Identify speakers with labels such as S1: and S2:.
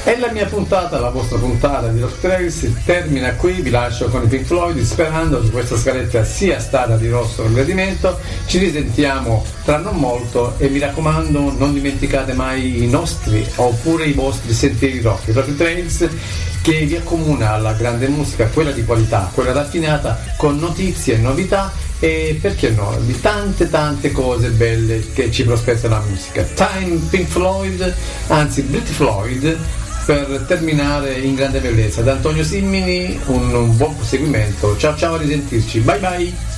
S1: E la mia puntata, la vostra puntata di Rock Trails termina qui, vi lascio con i Pink Floyd sperando che questa scaletta sia stata di vostro gradimento. Ci risentiamo tra non molto e mi raccomando non dimenticate mai i nostri oppure i vostri sentieri rock, i Rock Trails, che vi accomuna alla grande musica, quella di qualità, quella raffinata, con notizie e novità e perché no, di tante cose belle che ci prospetta la musica. Time, Pink Floyd, anzi Brit Floyd, per terminare in grande bellezza. Da Antonio Simmini un buon proseguimento, ciao a risentirci, bye bye.